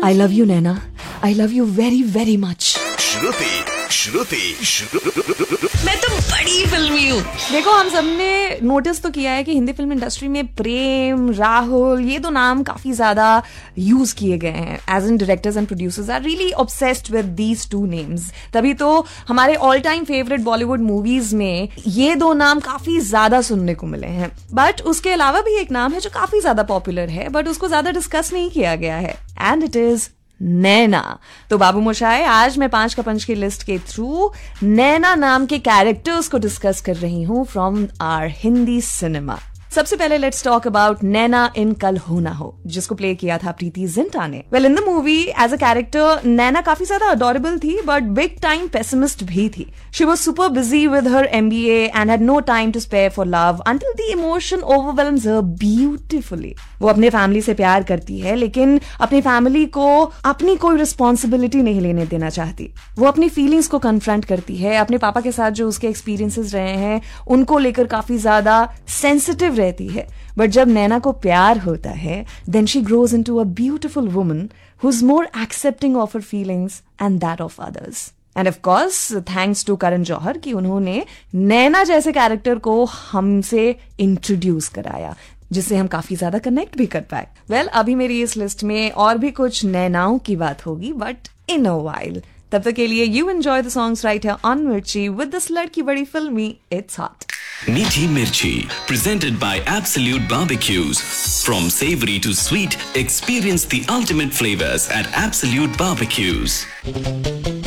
I love you Naina, I love you very very much. मैं तो बड़ी फिल्मी हूँ। देखो, हम सबने नोटिस तो किया है कि हिंदी फिल्म इंडस्ट्री में प्रेम, राहुल, ये दो नाम काफी ज्यादा यूज किए गए हैं। As in directors and producers are really obsessed with these two names. तभी तो हमारे all time favourite Bollywood movies में ये दो नाम काफी ज्यादा सुनने को मिले हैं। बट उसके अलावा भी एक नाम है जो काफी ज्यादा पॉपुलर है, बट उसको ज्यादा डिस्कस नहीं किया गया है, एंड इट इज नैना। तो बाबू मोशाय, आज मैं 5 का पंच की लिस्ट के थ्रू नैना नाम के कैरेक्टर्स को डिस्कस कर रही हूं फ्रॉम आवर हिंदी सिनेमा। सबसे पहले लेट्स टॉक अबाउट नैना इन कल हो ना हो, जिसको प्ले किया था प्रीति जिंटा ने। Well, in the movie as a character नैना काफी ज्यादा अडोरेबल थी, बट बिग टाइम पेसिमिस्ट भी थी। She was super busy with her MBA and had no time to spare for love until the emotion ओवरवेल्म्स her beautifully. वो अपने family से प्यार करती है, लेकिन अपनी फैमिली को अपनी कोई रिस्पॉन्सिबिलिटी नहीं लेने देना चाहती। वो अपनी फीलिंग्स को कन्फ्रंट करती है, अपने पापा के साथ जो उसके एक्सपीरियंसेस रहे हैं उनको लेकर काफी ज्यादा सेंसिटिव रहती है। बट जब नैना को प्यार होता है, then she grows into a beautiful woman who is more accepting of her feelings and that of others. End of course thanks to Karan Johar कि उन्होंने नैना जैसे कैरेक्टर को हमसे इंट्रोड्यूस कराया, जिससे हम काफी ज्यादा कनेक्ट भी कर पाए। वेल, अभी मेरी इस लिस्ट में और भी कुछ नैनाओं की बात होगी, बट इन अ वाइल। तब तक के लिए you enjoy the songs right here on मिर्ची विद दिस लड़की बड़ी फिल्मी it's hot. Meethi Mirchi, presented by Absolute Barbecues. From savory to sweet, experience the ultimate flavors at Absolute Barbecues.